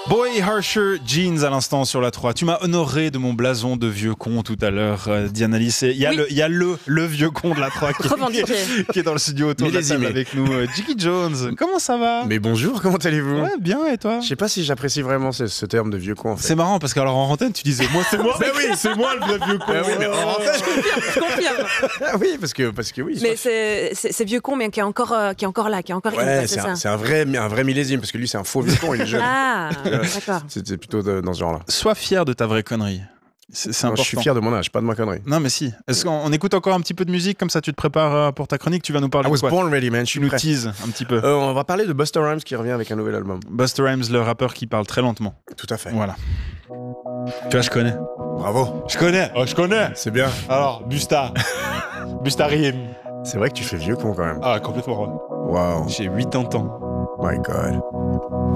Boy Harsher Jeans à l'instant sur la 3. Tu m'as honoré de mon blason de vieux con tout à l'heure, Diana Lys. Il y a le vieux con de la 3 qui est dans le studio autour de la table avec nous. Jiggy Jones, comment ça va? Mais bonjour, comment allez-vous? Ouais, bien, et toi? Je sais pas si j'apprécie vraiment ce terme de vieux con en fait. C'est marrant parce qu'alors en antenne tu disais moi c'est moi. Ben oui, c'est moi le vieux con. Oui, mais en antenne Je confirme. Oui, parce que oui. Mais c'est vieux con, mais qui est encore là, qui est encore ouais, c'est un vrai millésime parce que lui c'est un faux vieux con, il est jeune. Ah, d'accord. C'était plutôt dans ce genre-là. Sois fier de ta vraie connerie. C'est important. Je suis fier de mon âge, pas de ma connerie. Non mais si. Est-ce qu'on écoute encore un petit peu de musique comme ça tu te prépares pour ta chronique? Tu vas nous parler I de was quoi? born ready, man. Je Tu suis nous prêt. teases un petit peu. On va parler de Busta Rhymes qui revient avec un nouvel album. Busta Rhymes, le rappeur qui parle très lentement. Tout à fait. Voilà. Tu vois, je connais. Bravo. Je connais. Oh, je connais. C'est bien. Alors, Busta. Busta Rhymes. C'est vrai que tu fais vieux con quand même. Ah, complètement. Wow. J'ai 80 ans. My God.